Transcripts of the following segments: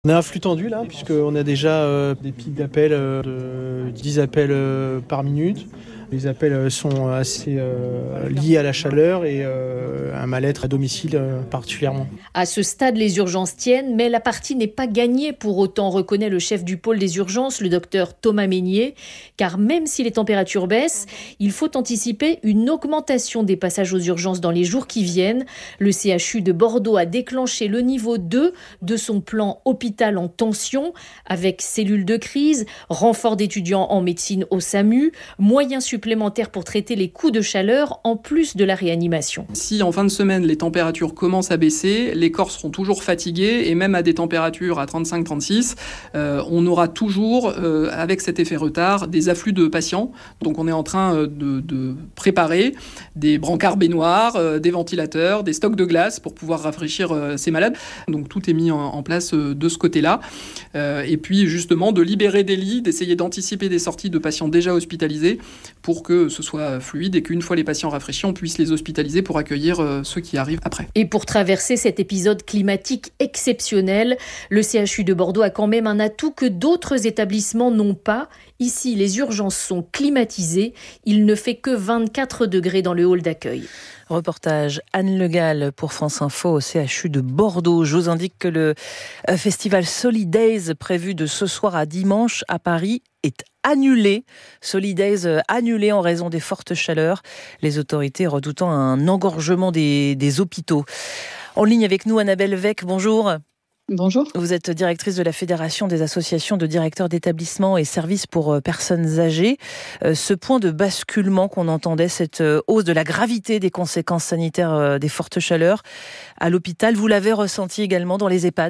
On a un flux tendu là, puisqu'on a déjà des pics d'appels de 10 appels par minute. Les appels sont assez liés à la chaleur et un mal-être à domicile particulièrement. À ce stade, les urgences tiennent, mais la partie n'est pas gagnée pour autant, reconnaît le chef du pôle des urgences, le docteur Thomas Meignier, car même si les températures baissent, il faut anticiper une augmentation des passages aux urgences dans les jours qui viennent. Le CHU de Bordeaux a déclenché le niveau 2 de son plan hôpital en tension, avec cellules de crise, renfort d'étudiants en médecine au SAMU, moyens supplémentaires pour traiter les coups de chaleur en plus de la réanimation. Si en fin de semaine les températures commencent à baisser, les corps seront toujours fatigués et même à des températures à 35-36, on aura toujours, avec cet effet retard, des afflux de patients. Donc on est en train de préparer des brancards baignoires, des ventilateurs, des stocks de glace pour pouvoir rafraîchir ces malades. Donc tout est mis en place de ce côté-là. Et puis justement de libérer des lits, d'essayer d'anticiper des sorties de patients déjà hospitalisés pour que ce soit fluide et qu'une fois les patients rafraîchis, on puisse les hospitaliser pour accueillir ceux qui arrivent après. Et pour traverser cet épisode climatique exceptionnel, le CHU de Bordeaux a quand même un atout que d'autres établissements n'ont pas. Ici, les urgences sont climatisées. Il ne fait que 24 degrés dans le hall d'accueil. Reportage Anne Le Gall pour France Info au CHU de Bordeaux. Je vous indique que le festival Solidays prévu de ce soir à dimanche à Paris est annulé. Solidays annulé en raison des fortes chaleurs. Les autorités redoutant un engorgement des hôpitaux. En ligne avec nous, Annabelle Vec, bonjour. Bonjour. Vous êtes directrice de la Fédération des associations de directeurs d'établissements et services pour personnes âgées. Ce point de basculement qu'on entendait, cette hausse de la gravité des conséquences sanitaires des fortes chaleurs à l'hôpital, vous l'avez ressenti également dans les EHPAD ?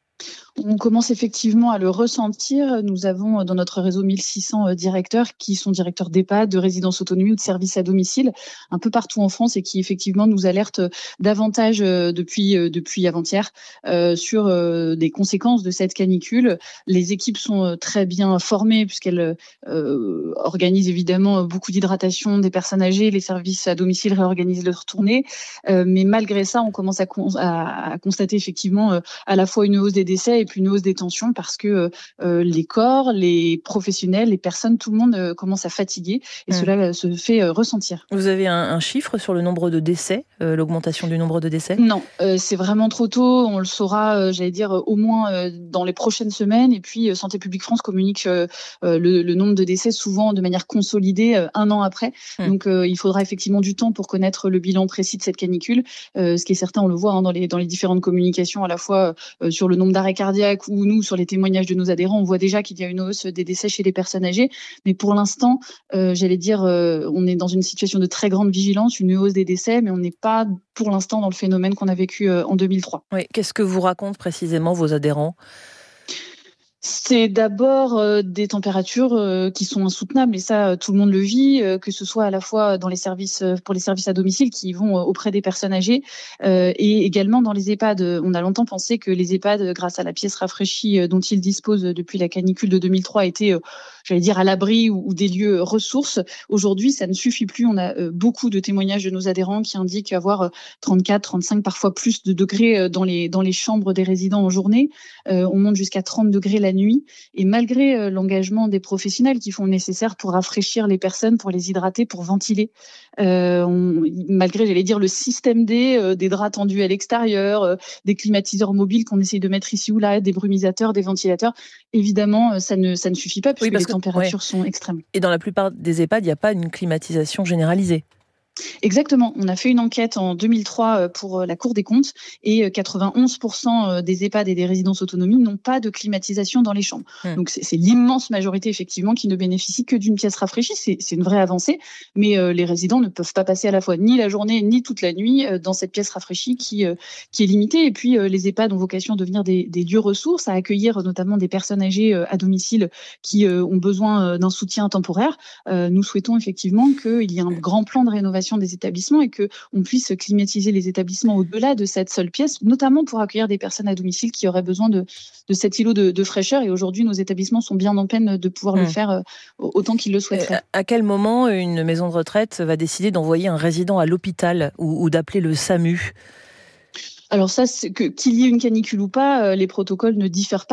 On commence effectivement à le ressentir. Nous avons dans notre réseau 1600 directeurs qui sont directeurs d'EHPAD, de résidence autonomie ou de services à domicile un peu partout en France et qui effectivement nous alertent davantage depuis avant-hier sur des conséquences de cette canicule. Les équipes sont très bien formées puisqu'elles organisent évidemment beaucoup d'hydratation des personnes âgées. Les services à domicile réorganisent leur tournée. Mais malgré ça, on commence à constater effectivement à la fois une hausse des décès et puis une hausse des tensions parce que les corps, les professionnels, les personnes, tout le monde commence à fatiguer et cela se fait ressentir. Vous avez un chiffre sur le nombre de décès, l'augmentation du nombre de décès ? Non, c'est vraiment trop tôt. On le saura, au moins dans les prochaines semaines. Et puis Santé publique France communique le nombre de décès souvent de manière consolidée un an après. Donc il faudra effectivement du temps pour connaître le bilan précis de cette canicule. Ce qui est certain, on le voit dans les différentes communications, à la fois sur le nombre d'arrêts cardiaques ou nous, sur les témoignages de nos adhérents, on voit déjà qu'il y a une hausse des décès chez les personnes âgées. Mais pour l'instant, on est dans une situation de très grande vigilance, une hausse des décès, mais on n'est pas pour l'instant dans le phénomène qu'on a vécu en 2003. Oui. Qu'est-ce que vous racontent précisément vos adhérents ? C'est d'abord des températures qui sont insoutenables et ça tout le monde le vit, que ce soit à la fois dans les services pour les services à domicile qui vont auprès des personnes âgées et également dans les EHPAD. On a longtemps pensé que les EHPAD, grâce à la pièce rafraîchie dont ils disposent depuis la canicule de 2003, étaient à l'abri ou des lieux ressources. Aujourd'hui, ça ne suffit plus. On a beaucoup de témoignages de nos adhérents qui indiquent avoir 34, 35, parfois plus de degrés dans les chambres des résidents en journée. On monte jusqu'à 30 degrés la nuit. Et malgré l'engagement des professionnels qui font le nécessaire pour rafraîchir les personnes, pour les hydrater, pour ventiler, malgré, le système des draps tendus à l'extérieur, des climatiseurs mobiles qu'on essaye de mettre ici ou là, des brumisateurs, des ventilateurs, évidemment, ça ne suffit pas puisque les températures sont extrêmes. Et dans la plupart des EHPAD, il n'y a pas une climatisation généralisée. Exactement. On a fait une enquête en 2003 pour la Cour des comptes et 91% des EHPAD et des résidences autonomie n'ont pas de climatisation dans les chambres. Donc c'est l'immense majorité effectivement qui ne bénéficie que d'une pièce rafraîchie. C'est une vraie avancée, mais les résidents ne peuvent pas passer à la fois ni la journée ni toute la nuit dans cette pièce rafraîchie qui est limitée. Et puis les EHPAD ont vocation à devenir des lieux ressources, à accueillir notamment des personnes âgées à domicile qui ont besoin d'un soutien temporaire. Nous souhaitons effectivement qu'il y ait un grand plan de rénovation des établissements et qu'on puisse climatiser les établissements au-delà de cette seule pièce, notamment pour accueillir des personnes à domicile qui auraient besoin de cet îlot de fraîcheur. Et aujourd'hui, nos établissements sont bien en peine de pouvoir le faire autant qu'ils le souhaiteraient. À quel moment une maison de retraite va décider d'envoyer un résident à l'hôpital ou d'appeler le SAMU ? Alors ça, qu'il y ait une canicule ou pas, les protocoles ne diffèrent pas.